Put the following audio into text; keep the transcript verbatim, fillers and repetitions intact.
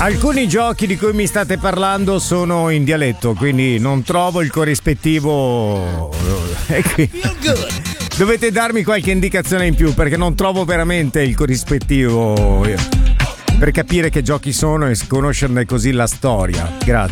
Alcuni giochi di cui mi state parlando sono in dialetto, quindi non trovo il corrispettivo. E qui dovete darmi qualche indicazione in più, perché non trovo veramente il corrispettivo per capire che giochi sono e conoscerne così la storia. Grazie.